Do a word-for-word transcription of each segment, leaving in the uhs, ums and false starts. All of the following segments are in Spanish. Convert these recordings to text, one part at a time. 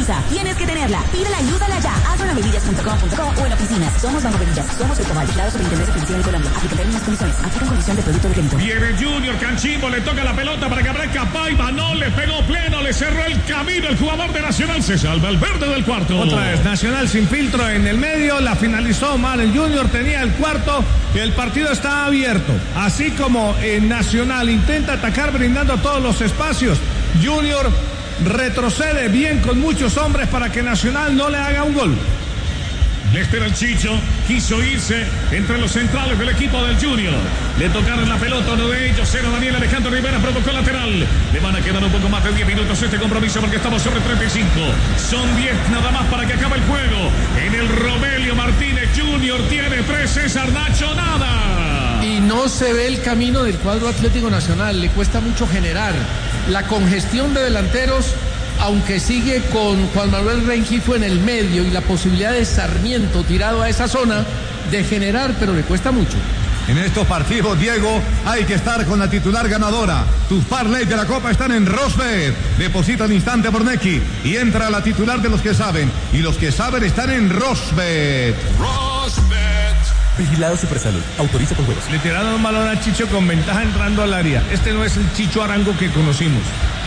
garantiza. Tienes que tenerla. Pídela y úsala ya. Hazlo en amedillas punto com punto co o en oficinas. Somos Banco Medillas. Somos el Cobal. Vigilado Superintendencia Financiera de Colombia. Aplica términos y condiciones. Aplica condición de producto de crédito. Viene Junior Canchimbo. Le toca la pelota para que aparezca Paiva. No le pegó pleno. Le cerró el camino. El jugador de Nacional se salva. El verde del cuarto. Otra vez. Nacional sin filtro en el medio. La finalizó mal. El Junior tenía el cuarto. Y el partido está abierto. Así como en Nacional intenta atacar brindando todos los espacios, Junior retrocede bien con muchos hombres para que Nacional no le haga un gol. Le espera el Chicho, quiso irse entre los centrales del equipo del Junior. Le tocaron la pelota, uno de ellos, cero Daniel Alejandro Rivera, provocó lateral. Le van a quedar un poco más de diez minutos este compromiso porque estamos sobre treinta y cinco. Son diez nada más para que acabe el juego. En el Romelio Martínez Junior tiene tres, César Nacho, nada. Y no se ve el camino del cuadro Atlético Nacional, le cuesta mucho generar. La congestión de delanteros, aunque sigue con Juan Manuel Rengifo en el medio y la posibilidad de Sarmiento tirado a esa zona de generar, pero le cuesta mucho. En estos partidos, Diego, hay que estar con la titular ganadora. Tus parlays de la Copa están en Rosbet. Deposita al instante por Nequi y entra a la titular de los que saben. Y los que saben están en Rosbet. Rosbet. Vigilado Supersalud. Autoriza con juegos. Le tiraron un balón a Chicho con ventaja entrando al área. Este no es el Chicho Arango que conocimos.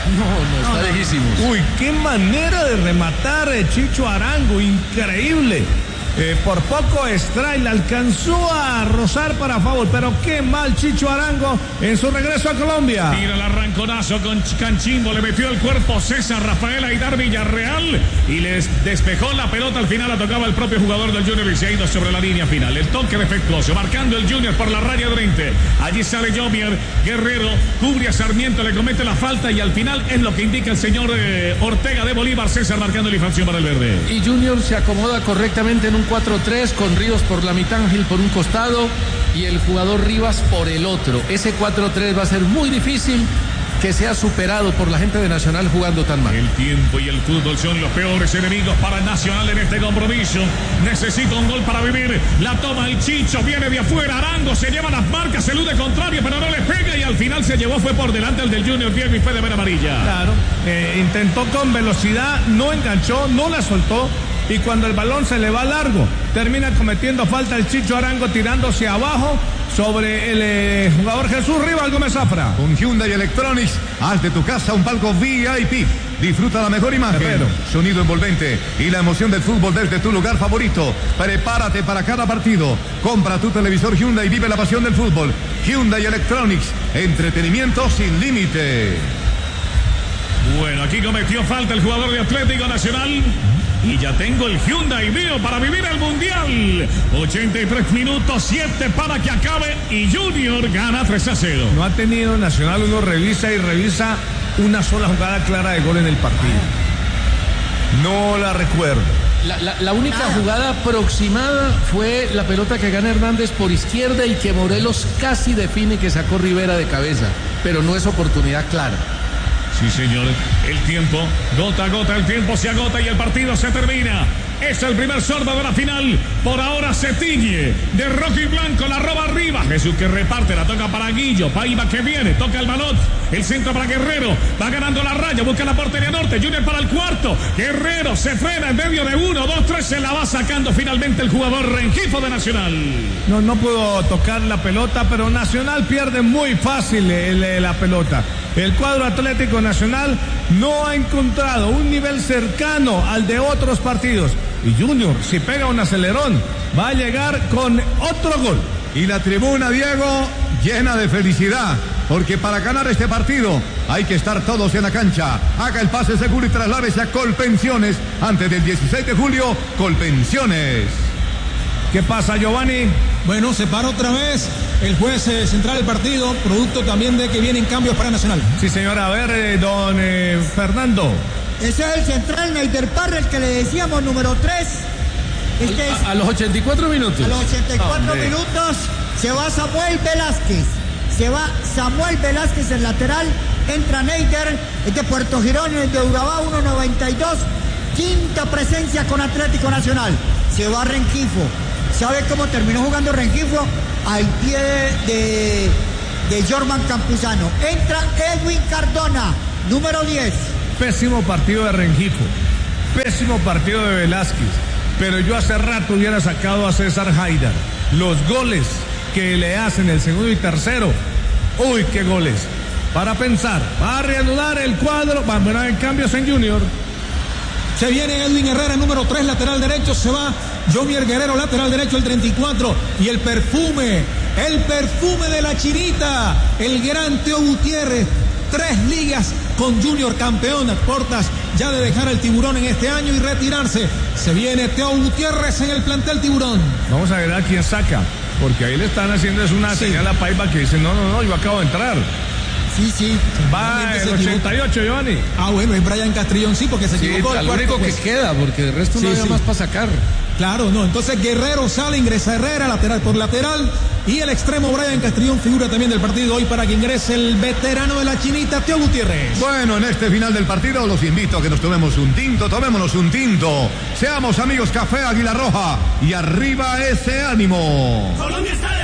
No, no, está lejísimos. Uy, qué manera de rematar el Chicho Arango, increíble. Eh, por poco Stray alcanzó a rozar para favor, pero qué mal Chicho Arango en su regreso a Colombia. Tira el arranconazo con Canchimbo, le metió el cuerpo César Rafael Aidar Villarreal y les despejó la pelota. Al final la tocaba el propio jugador del Junior y se ha ido sobre la línea final. El toque defectuoso, marcando el Junior por la raya de veinte. Allí sale Jomier Guerrero, cubre a Sarmiento, le comete la falta y al final es lo que indica el señor eh, Ortega de Bolívar. César marcando la infracción para el verde. Y Junior se acomoda correctamente en un cuatro tres con Ríos por la mitad, Ángel por un costado y el jugador Rivas por el otro. Ese cuatro tres va a ser muy difícil que sea superado por la gente de Nacional jugando tan mal. El tiempo y el fútbol son los peores enemigos para Nacional en este compromiso. Necesita un gol para vivir. La toma el Chicho, viene de afuera. Arango se lleva las marcas, elude contrario, pero no le pega y al final se llevó, fue por delante el del Junior Diego y fue de ver amarilla. Claro, eh, intentó con velocidad, no enganchó, no la soltó. Y cuando el balón se le va largo, termina cometiendo falta el Chicho Arango tirándose abajo sobre el eh, jugador Jesús Rivas Gómez Zafra. Con Hyundai Electronics, haz de tu casa un palco V I P. Disfruta la mejor imagen, Pero. sonido envolvente y la emoción del fútbol desde tu lugar favorito. Prepárate para cada partido. Compra tu televisor Hyundai y vive la pasión del fútbol. Hyundai Electronics, entretenimiento sin límite. Bueno, aquí cometió falta el jugador de Atlético Nacional. Y ya tengo el Hyundai mío para vivir el Mundial. ochenta y tres minutos, siete para que acabe y Junior gana tres a cero. No ha tenido Nacional, uno revisa y revisa una sola jugada clara de gol en el partido. No la recuerdo. La, la, la única ah. jugada aproximada fue la pelota que gana Hernández por izquierda y que Morelos casi define que sacó Rivera de cabeza, pero no es oportunidad clara. Sí, señor. El tiempo, gota a gota, el tiempo se agota y el partido se termina. Es el primer sordo de la final. Por ahora se tiñe de rojo y blanco, la roba arriba. Jesús que reparte, la toca para Guillo. Paiva que viene, toca el balón. El centro para Guerrero. Va ganando la raya, busca la portería norte. Junior para el cuarto. Guerrero se frena en medio de uno, dos, tres. Se la va sacando finalmente el jugador Rengifo de Nacional. No, no pudo tocar la pelota, pero Nacional pierde muy fácil el, el, la pelota. El cuadro Atlético Nacional no ha encontrado un nivel cercano al de otros partidos. Y Junior, si pega un acelerón, va a llegar con otro gol. Y la tribuna, Diego, llena de felicidad, porque para ganar este partido hay que estar todos en la cancha. Haga el pase seguro y trasládese a Colpensiones. Antes del dieciséis de julio, Colpensiones. ¿Qué pasa, Giovanni? Bueno, se paró otra vez el juez eh, central del partido, producto también de que vienen cambios para Nacional. Sí, señora. A ver, eh, don eh, Fernando. Ese es el central Neider Parra, el que le decíamos número tres. Este es, a, a los ochenta y cuatro minutos. A los ochenta y cuatro Hombre. minutos se va Samuel Velázquez. Se va Samuel Velázquez, el lateral. Entra Neider, es de Puerto Girón, es de Urabá, uno noventa y dos. Quinta presencia con Atlético Nacional. Se va Rengifo. ¿Sabe cómo terminó jugando Rengifo? Al pie de, de Jorman Campuzano. Entra Edwin Cardona, número diez. Pésimo partido de Rengifo. Pésimo partido de Velázquez, pero yo hace rato hubiera sacado a César Haidar. Los goles que le hacen el segundo y tercero, uy, qué goles. Para pensar, va a reanudar el cuadro, va a ver en cambios en Junior. Se viene Edwin Herrera, número tres, lateral derecho. Se va Jomier Guerrero, lateral derecho, el treinta y cuatro. Y el perfume, el perfume de la Chinita, el gran Teo Gutiérrez. Tres ligas con Junior, campeón a puertas ya de dejar el Tiburón en este año y retirarse. Se viene Teo Gutiérrez en el plantel Tiburón. Vamos a ver a quién saca, porque ahí le están haciendo es una sí. señal a Paiva que dice, no, no, no, yo acabo de entrar. Sí, sí. Va el ochenta y ocho, Giovanni. Ah, bueno, es Brian Castrillón, sí, porque se sí, equivocó. El único pues. que queda, porque el resto sí, no había sí. más para sacar. Claro, no. Entonces Guerrero sale, ingresa Herrera, lateral por lateral. Y el extremo Brian Castrillón figura también del partido hoy para que ingrese el veterano de la Chinita, Teo Gutiérrez. Bueno, en este final del partido los invito a que nos tomemos un tinto, tomémonos un tinto. Seamos amigos, Café Águila Roja. Y arriba ese ánimo. Colombia está